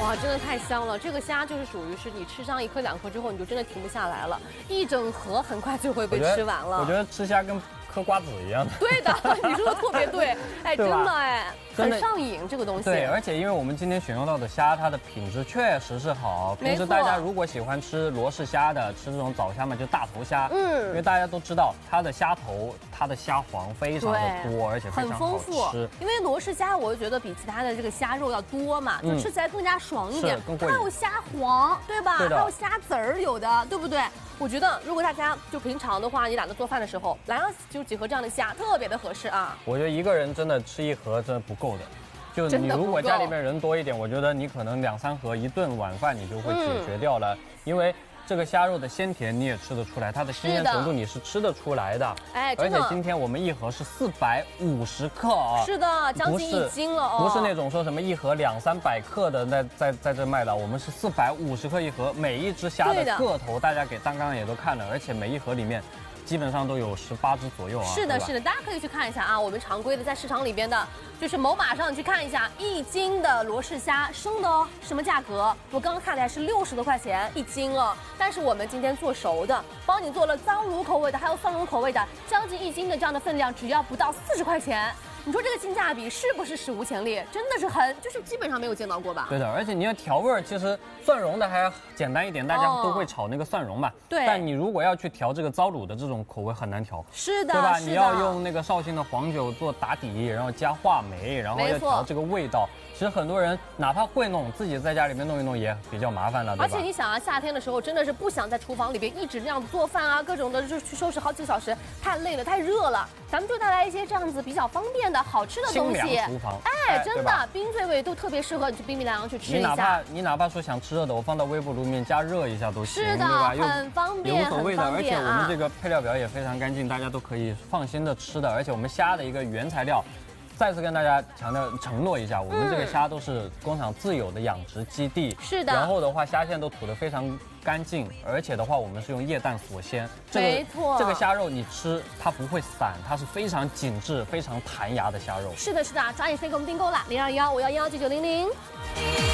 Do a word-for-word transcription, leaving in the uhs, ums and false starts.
哇，真的太香了！这个虾就是属于是你吃上一颗两颗之后，你就真的停不下来了，一整盒很快就会被吃完了。 我觉得吃虾跟嗑瓜子一样的。 对的，你说的特别对，哎，真的哎，很上瘾这个东西。 对，而且因为我们今天选用到的虾，它的品质确实是好。平时大家如果喜欢吃罗氏虾的，吃这种早虾嘛，就大头虾，嗯，因为大家都知道它的虾头、它的虾黄非常的多，而且非常好吃。 因为罗氏虾，我就觉得比其他的这个虾肉要多嘛，就吃起来更加爽一点。 更过瘾。还有虾黄，对吧？还有虾籽儿，有的，对不对？我觉得如果大家就平常的话，你懒得做饭的时候，来上就几盒这样的虾，特别的合适啊。 我觉得一个人真的吃一盒真的不够的。就你如果家里面人多一点，我觉得你可能两三盒一顿晚饭你就会解决掉了，嗯、因为这个虾肉的鲜甜你也吃得出来，它的新鲜程度你是吃得出来的。 哎， 而且今天我们一盒是四百五十克啊， 是的，将近一斤了哦。 不是那种说什么一盒两三百克的在在在这卖的，我们是四百五十克一盒，每一只虾的个头大家给刚刚也都看了，而且每一盒里面。基本上都有十八只左右啊！ 是的，是的，大家可以去看一下啊。我们常规的在市场里边的，就是某马上去看一下，一斤的罗氏虾生的哦，什么价格？我刚刚看的还是六十多块钱一斤哦。但是我们今天做熟的，帮你做了脏卤口味的，还有蒜蓉口味的，将近一斤的这样的分量，只要不到四十块钱。你说这个性价比是不是史无前例？真的是很，就是基本上没有见到过吧？ 对的，而且你要调味儿，其实蒜蓉的还简单一点，大家都会炒那个蒜蓉嘛。对。但你如果要去调这个糟卤的这种口味，很难调。 是的， 对吧？你要用那个绍兴的黄酒做打底，然后加话梅，然后要调这个味道。其实很多人哪怕会弄，自己在家里面弄一弄也比较麻烦了，对吧？ 而且你想啊，夏天的时候真的是不想在厨房里边一直这样子做饭啊，各种的就去收拾好几个小时，太累了，太热了。咱们就带来一些这样子比较方便的好吃的东西。 清凉厨房。 哎，真的，冰醉味都特别适合你去冰冰凉凉去吃一下。 你哪怕你哪怕说想吃热的，我放到微波炉里面加热一下都行， 是的， 对吧？ 很方便， 也无所谓的。而且我们这个个配料表也非常干净，大家都可以放心的吃的。而且我们虾的一个原材料。再次跟大家强调承诺一下，我们这个虾都是工厂自有的养殖基地， 是的。 然后的话，虾线都吐得非常干净，而且的话，我们是用液氮锁鲜， 没错。 这个虾肉你吃它不会散，它是非常紧致、非常弹牙的虾肉。 是的，是的，抓紧时间给我们订购啦，零二幺五幺幺九九零零。